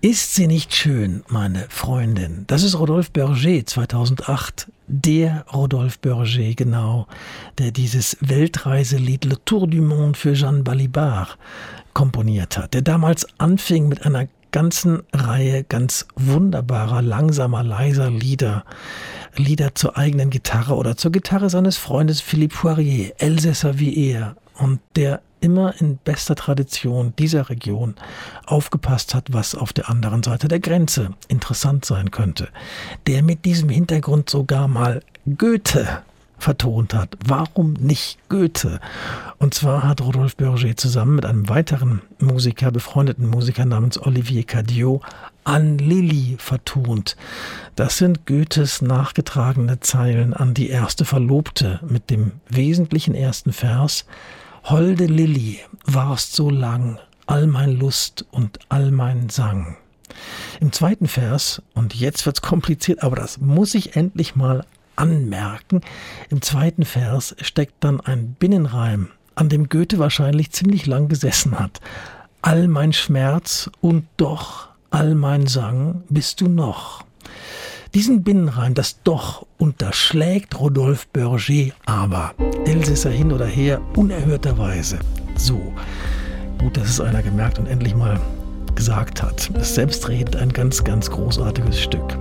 Ist sie nicht schön, meine Freundin? Das ist Rodolphe Berger 2008. Der Rodolphe Berger, genau, der dieses Weltreiselied Le Tour du Monde für Jeanne Balibar komponiert hat. Der damals anfing mit einer ganzen Reihe ganz wunderbarer, langsamer, leiser Lieder. Lieder zur eigenen Gitarre oder zur Gitarre seines Freundes Philippe Poirier, Elsässer wie er. Und der immer in bester Tradition dieser Region aufgepasst hat, was auf der anderen Seite der Grenze interessant sein könnte. Der mit diesem Hintergrund sogar mal Goethe vertont hat. Warum nicht Goethe? Und zwar hat Rodolphe Berger zusammen mit einem weiteren Musiker, befreundeten Musiker namens Olivier Cadiot, An Lilly vertont. Das sind Goethes nachgetragene Zeilen an die erste Verlobte mit dem wesentlichen ersten Vers: Holde Lilly, warst so lang, all mein Lust und all mein Sang. Im zweiten Vers, und jetzt wird's kompliziert, aber das muss ich endlich mal anmerken, im zweiten Vers steckt dann ein Binnenreim, an dem Goethe wahrscheinlich ziemlich lang gesessen hat. All mein Schmerz und doch all mein Sang bist du noch. Diesen Binnenreim, das Doch, unterschlägt Rodolphe Berger aber. Elsässer hin oder her, unerhörterweise. So, gut, dass es einer gemerkt und endlich mal gesagt hat. Das selbstredend ein ganz, ganz großartiges Stück.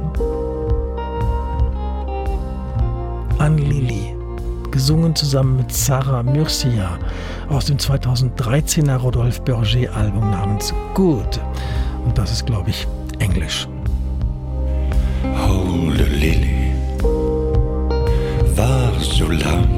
An Lilly, gesungen zusammen mit Sarah Murcia aus dem 2013er Rodolphe Berger Album namens Good. Und das ist, glaube ich, Englisch. Holde Lilly, war so lang,